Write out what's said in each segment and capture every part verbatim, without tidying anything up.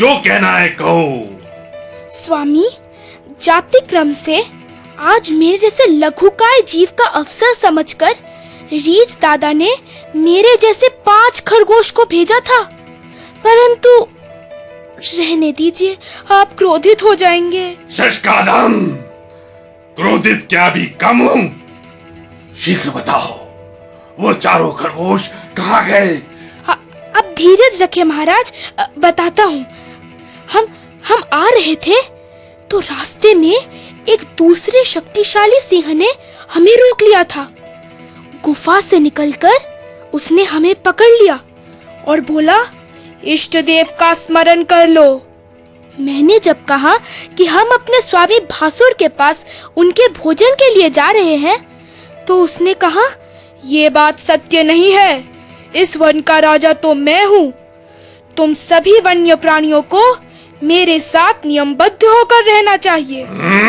जो कहना है कहो। स्वामी, जाति क्रम से आज मेरे जैसे लघुकाय जीव का अवसर समझकर रीछ दादा ने मेरे जैसे पांच खरगोश को भेजा था, परंतु रहने दीजिए, आप क्रोधित हो जाएंगे। शशकादम, क्रोधित क्या भी कम हूँ। शीघ्र बताओ, वो चारों खरगोश कहाँ गए? अब धीरज रखिए महाराज, बताता हूँ। हम हम आ रहे थे तो रास्ते में एक दूसरे शक्तिशाली सिंह ने हमें रोक लिया था। गुफा से निकलकर उसने हमें पकड़ लिया और बोला, इष्ट देव का स्मरण कर लो। मैंने जब कहा कि हम अपने स्वामी भासुर के पास उनके भोजन के लिए जा रहे हैं, तो उसने कहा, ये बात सत्य नहीं है। इस वन का राजा तो मैं हूँ। तुम सभी वन्य प्राणियों को मेरे साथ नियमबद्ध होकर रहना चाहिए।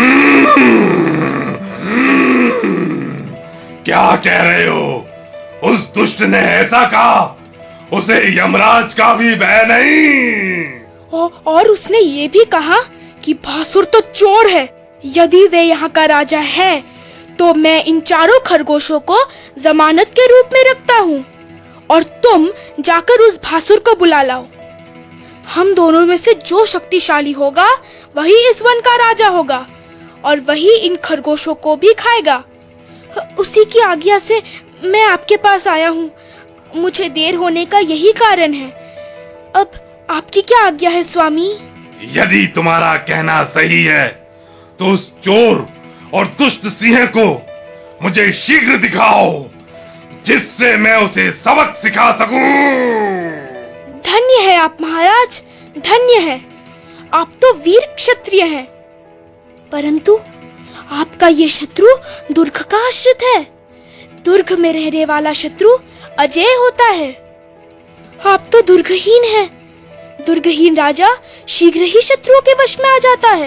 क्या कह रहे हो? उस दुष्ट ने ऐसा कहा? उसे यमराज का भी भय नहीं। औ, और उसने ये भी कहा कि भासुर तो चोर है। यदि वे यहाँ का राजा है तो मैं इन चारों खरगोशों को जमानत के रूप में रखता हूँ और तुम जाकर उस भासुर को बुला लाओ। हम दोनों में से जो शक्तिशाली होगा वही इस वन का राजा होगा और वही इन खरगोशों को भी खाएगा। उसी की आज्ञा से मैं आपके पास आया हूँ। मुझे देर होने का यही कारण है। अब आपकी क्या आज्ञा है स्वामी? यदि तुम्हारा कहना सही है तो उस चोर और दुष्ट सिंह को मुझे शीघ्र दिखाओ, जिससे मैं उसे सबक सिखा सकूं। धन्य है आप महाराज, धन्य है। आप तो वीर क्षत्रिय हैं, परंतु आपका ये शत्रु दुर्ग का आश्रित है। दुर्ग में रहने वाला शत्रु अजय होता है। आप तो दुर्गहीन हैं। दुर्गहीन राजा शीघ्र ही शत्रुओं के वश में आ जाता है।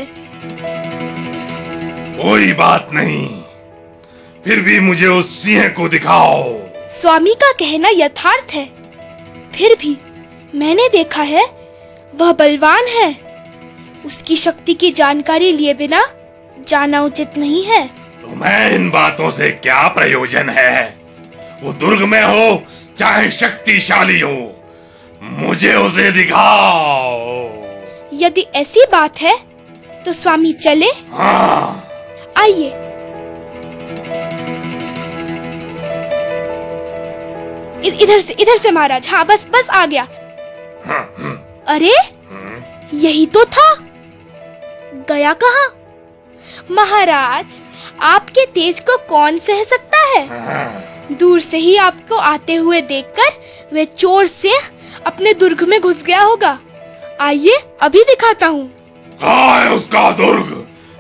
कोई बात नहीं, फिर भी मुझे उस सिंह को दिखाओ। स्वामी का कहना यथार्थ है, फिर भी मैंने देखा है वह बलवान है। उसकी शक्ति की जानकारी लिए बिना जाना उचित नहीं है। तुम्हें इन बातों से क्या प्रयोजन है? वो दुर्ग में हो चाहे शक्तिशाली हो, मुझे उसे दिखाओ। यदि ऐसी बात है तो स्वामी चले। हाँ। आइए। इधर से इधर से महाराज। हाँ, बस बस आ गया। अरे यही तो था। गया कहाँ? महाराज, आपके तेज को कौन सह सकता है? दूर से ही आपको आते हुए देखकर वे चोर से अपने दुर्ग में घुस गया होगा। आइए अभी दिखाता हूँ। कहाँ है उसका दुर्ग?